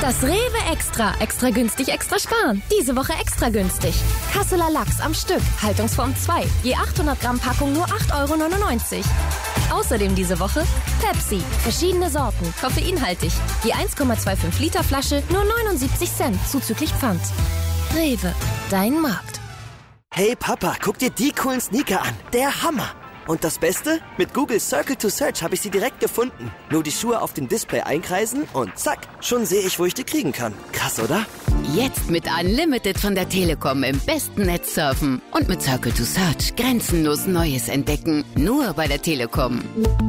Das Rewe Extra. Extra günstig, extra sparen. Diese Woche extra günstig. Kasseler Lachs am Stück. Haltungsform 2. Je 800 Gramm Packung nur 8,99 €. Außerdem diese Woche Pepsi. Verschiedene Sorten. Koffeinhaltig. Je 1,25 Liter Flasche nur 79 Cent. Zuzüglich Pfand. Rewe. Dein Markt. Hey Papa, guck dir die coolen Sneaker an. Der Hammer. Und das Beste? Mit Google Circle to Search habe ich sie direkt gefunden. Nur die Schuhe auf dem Display einkreisen und zack, schon sehe ich, wo ich die kriegen kann. Krass, oder? Jetzt mit Unlimited von der Telekom im besten Netz surfen. Und mit Circle to Search grenzenlos Neues entdecken. Nur bei der Telekom.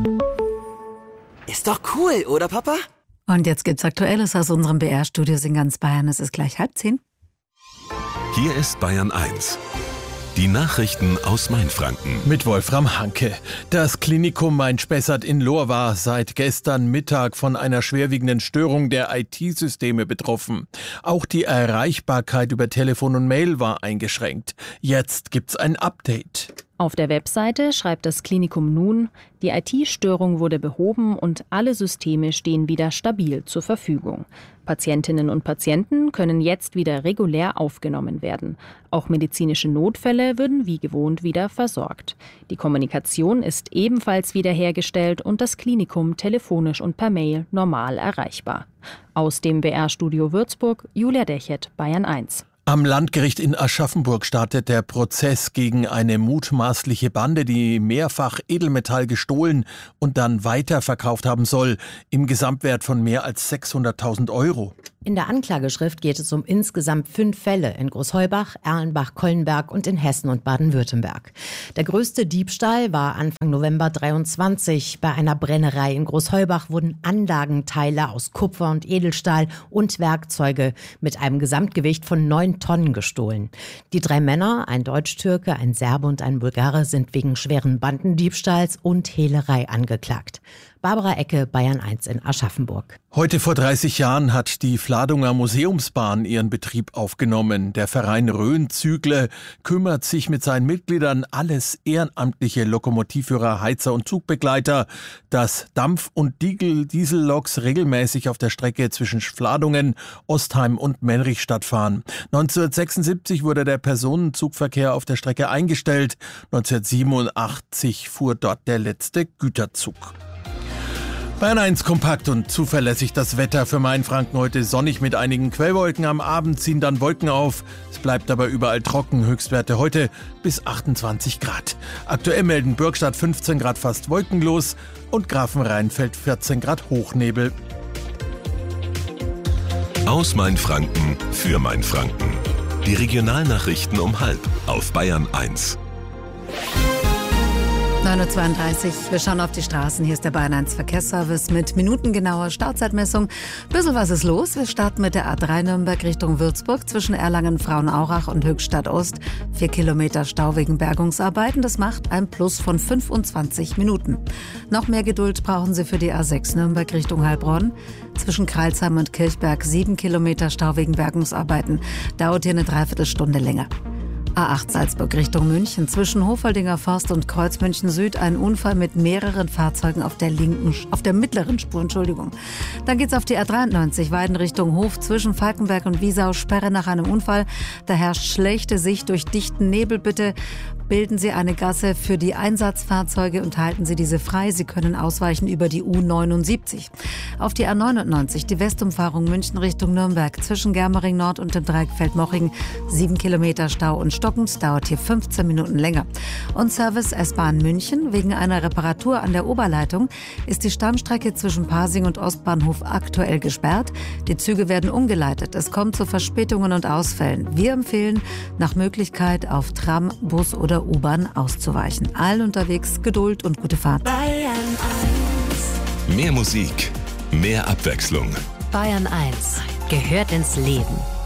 Ist doch cool, oder Papa? Und jetzt gibt's Aktuelles aus unserem BR-Studio in ganz Bayern. Es ist gleich 9:30. Hier ist Bayern 1. Die Nachrichten aus Mainfranken. Mit Wolfram Hanke. Das Klinikum Main-Spessart in Lohr war seit gestern Mittag von einer schwerwiegenden Störung der IT-Systeme betroffen. Auch die Erreichbarkeit über Telefon und Mail war eingeschränkt. Jetzt gibt's ein Update. Auf der Webseite schreibt das Klinikum nun, die IT-Störung wurde behoben und alle Systeme stehen wieder stabil zur Verfügung. Patientinnen und Patienten können jetzt wieder regulär aufgenommen werden. Auch medizinische Notfälle würden wie gewohnt wieder versorgt. Die Kommunikation ist ebenfalls wiederhergestellt und das Klinikum telefonisch und per Mail normal erreichbar. Aus dem BR-Studio Würzburg, Julia Dechert, Bayern 1. Am Landgericht in Aschaffenburg startet der Prozess gegen eine mutmaßliche Bande, die mehrfach Edelmetall gestohlen und dann weiterverkauft haben soll, im Gesamtwert von mehr als 600.000 €. In der Anklageschrift geht es um insgesamt 5 Fälle in Großheubach, Erlenbach, Kollenberg und in Hessen und Baden-Württemberg. Der größte Diebstahl war Anfang November 23. Bei einer Brennerei in Großheubach wurden Anlagenteile aus Kupfer und Edelstahl und Werkzeuge mit einem Gesamtgewicht von 9 Tonnen gestohlen. Die 3 Männer, ein Deutsch-Türke, ein Serbe und ein Bulgare, sind wegen schweren Bandendiebstahls und Hehlerei angeklagt. Barbara Ecke, Bayern 1 in Aschaffenburg. Heute vor 30 Jahren hat die Fladunger Museumsbahn ihren Betrieb aufgenommen. Der Verein Rhön-Zügle kümmert sich mit seinen Mitgliedern, alles ehrenamtliche Lokomotivführer, Heizer und Zugbegleiter, dass Dampf- und Dieselloks regelmäßig auf der Strecke zwischen Fladungen, Ostheim und Menrichstadt fahren. 1976 wurde der Personenzugverkehr auf der Strecke eingestellt. 1987 fuhr dort der letzte Güterzug. Bayern 1 kompakt und zuverlässig das Wetter für Mainfranken. Heute sonnig mit einigen Quellwolken. Am Abend ziehen dann Wolken auf. Es bleibt aber überall trocken. Höchstwerte heute bis 28 Grad. Aktuell melden Bürgstadt 15 Grad fast wolkenlos und Grafenrheinfeld 14 Grad Hochnebel. Aus Mainfranken für Mainfranken. Die Regionalnachrichten um 12:30 auf Bayern 1. 9:32 Uhr. Wir schauen auf die Straßen. Hier ist der Bayern 1 Verkehrsservice mit minutengenauer Startzeitmessung. Bisschen was ist los. Wir starten mit der A3 Nürnberg Richtung Würzburg zwischen Erlangen, Frauenaurach und Höchstadt Ost. 4 Kilometer Stau wegen Bergungsarbeiten. Das macht ein Plus von 25 Minuten. Noch mehr Geduld brauchen Sie für die A6 Nürnberg Richtung Heilbronn. Zwischen Kreilsheim und Kirchberg 7 Kilometer Stau wegen Bergungsarbeiten. Dauert hier eine Dreiviertelstunde länger. A8 Salzburg Richtung München. Zwischen Hofaldinger Forst und Kreuz München Süd ein Unfall mit mehreren Fahrzeugen auf der mittleren Spur. Dann geht's auf die A93 Weiden Richtung Hof. Zwischen Falkenberg und Wiesau Sperre nach einem Unfall. Da herrscht schlechte Sicht durch dichten Nebel. Bitte bilden Sie eine Gasse für die Einsatzfahrzeuge und halten Sie diese frei. Sie können ausweichen über die U79. Auf die A99 die Westumfahrung München Richtung Nürnberg. Zwischen Germering Nord und dem Dreieck Feldmoching 7 Kilometer Stau und stockend, dauert hier 15 Minuten länger. Und Service S-Bahn München. Wegen einer Reparatur an der Oberleitung ist die Stammstrecke zwischen Pasing und Ostbahnhof aktuell gesperrt. Die Züge werden umgeleitet. Es kommt zu Verspätungen und Ausfällen. Wir empfehlen, nach Möglichkeit auf Tram, Bus oder U-Bahn auszuweichen. Allen unterwegs Geduld und gute Fahrt. Bayern 1. Mehr Musik, mehr Abwechslung. Bayern 1 gehört ins Leben.